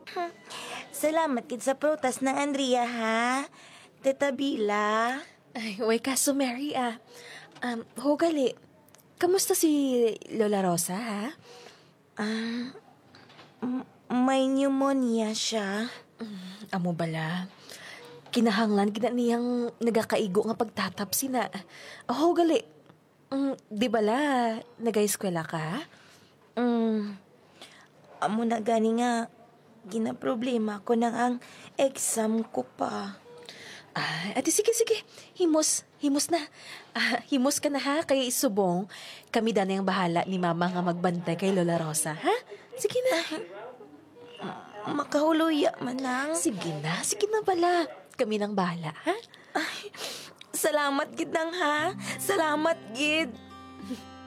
Salamat kid sa prutas ng Andrea, ha? Tita Bila. Ay, way kaso Mary Hugali, kamusta si Lola Rosa, ha? May pneumonia siya. Amo bala. Kinahanglan gina niyang nagakaigo nga pagtatapsi na. Hugali, di bala nag-eskwela ka? Amo na gani nga, ginaproblema ko nang ang exam ko pa. Ate, sige. Himos na. Himos ka na, ha? Kaya isubong, kami na yung bahala ni Mama nga magbantay kay Lola Rosa, ha? Sige na. Makahuluya man lang. Sige na bala. Kami nang bahala, ha? Salamat gid nang, ha? Salamat gid.